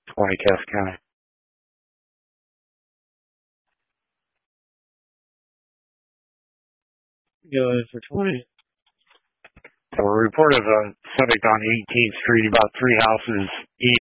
20 Cass County. Yeah, for 20. So we reported a subject on 18th Street, about 3 houses